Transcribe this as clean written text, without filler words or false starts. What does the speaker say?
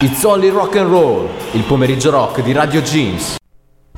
It's Only Rock and Roll, il pomeriggio rock di Radio Jeans.